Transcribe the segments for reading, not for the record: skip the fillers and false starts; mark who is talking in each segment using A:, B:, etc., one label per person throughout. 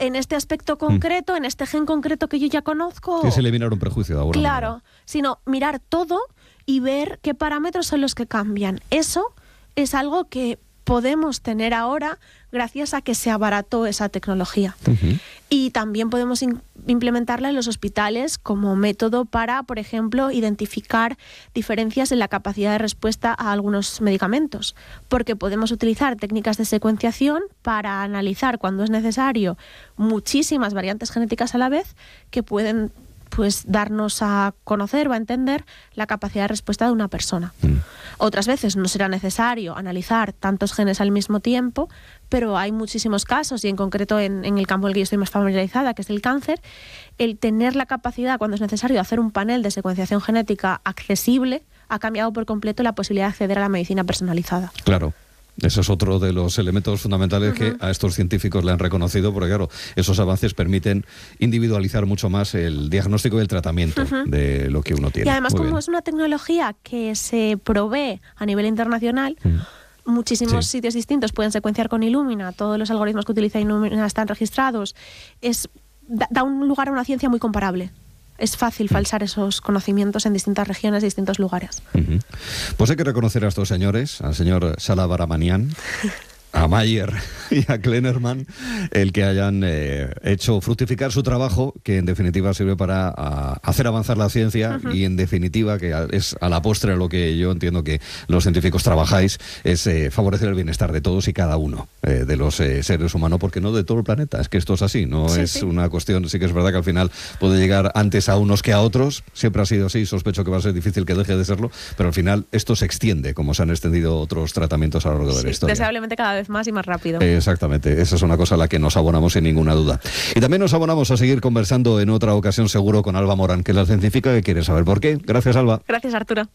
A: en este aspecto concreto, en este gen concreto que yo ya conozco.
B: Que es eliminar un prejuicio de alguna
A: Claro,
B: manera.
A: sino mirar todo y ver qué parámetros son los que cambian. Eso es algo que podemos tener ahora gracias a que se abarató esa tecnología. Y también podemos implementarla en los hospitales como método para, por ejemplo, identificar diferencias en la capacidad de respuesta a algunos medicamentos, porque podemos utilizar técnicas de secuenciación para analizar, cuando es necesario, muchísimas variantes genéticas a la vez que pueden darnos a conocer o a entender la capacidad de respuesta de una persona. Otras veces no será necesario analizar tantos genes al mismo tiempo, pero hay muchísimos casos, y en concreto en el campo en el que yo estoy más familiarizada, que es el cáncer, el tener la capacidad, cuando es necesario, de hacer un panel de secuenciación genética accesible ha cambiado por completo la posibilidad de acceder a la medicina personalizada.
B: Claro. Eso es otro de los elementos fundamentales que a estos científicos le han reconocido, porque claro, esos avances permiten individualizar mucho más el diagnóstico y el tratamiento de lo que uno tiene.
A: Y además,
B: Muy
A: como
B: bien.
A: es una tecnología que se provee a nivel internacional, muchísimos sitios distintos pueden secuenciar con Illumina, todos los algoritmos que utiliza Illumina están registrados, da un lugar a una ciencia muy comparable. Es fácil falsar esos conocimientos en distintas regiones, distintos lugares.
B: Pues hay que reconocer a estos señores, al señor Salabaramanian, a Mayer y a Kleinerman, el que hayan hecho fructificar su trabajo, que en definitiva sirve para hacer avanzar la ciencia y en definitiva, que es a la postre lo que yo entiendo que los científicos trabajáis, es favorecer el bienestar de todos y cada uno de los seres humanos, porque no de todo el planeta, es que esto es así, no es una cuestión, sí que es verdad que al final puede llegar antes a unos que a otros, siempre ha sido así, sospecho que va a ser difícil que deje de serlo, pero al final esto se extiende, como se han extendido otros tratamientos a lo largo de la historia.
A: Deseablemente cada vez más y más rápido.
B: Exactamente, esa es una cosa a la que nos abonamos sin ninguna duda. Y también nos abonamos a seguir conversando en otra ocasión seguro con Alba Morán, que es la científica que quiere saber por qué. Gracias, Alba.
A: Gracias, Arturo.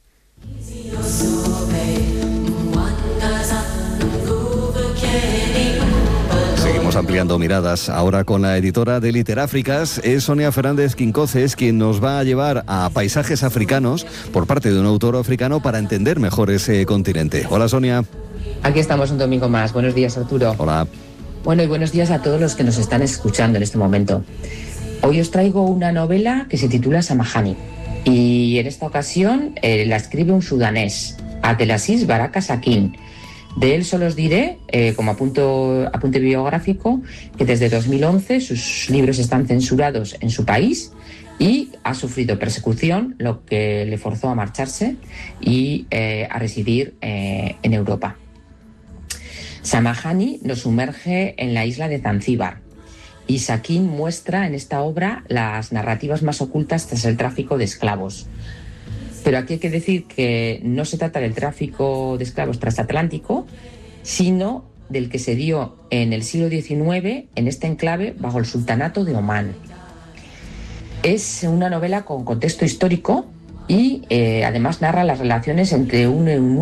B: Seguimos ampliando miradas ahora con la editora de Literáfricas. Es Sonia Fernández Quincoces quien nos va a llevar a paisajes africanos por parte de un autor africano para entender mejor ese continente. Hola, Sonia.
C: Aquí estamos un domingo más. Buenos días, Arturo.
B: Hola.
C: Bueno, y buenos días a todos los que nos están escuchando en este momento. Hoy os traigo una novela que se titula Samahani. Y en esta ocasión la escribe un sudanés, Abdelaziz Baraka Sakin. De él solo os diré, como apunte biográfico, que desde 2011 sus libros están censurados en su país y ha sufrido persecución, lo que le forzó a marcharse y a residir en Europa. Samahani nos sumerge en la isla de Zanzíbar y Sakin muestra en esta obra las narrativas más ocultas tras el tráfico de esclavos. Pero aquí hay que decir que no se trata del tráfico de esclavos transatlántico, sino del que se dio en el siglo XIX en este enclave bajo el sultanato de Omán. Es una novela con contexto histórico y además narra las relaciones entre un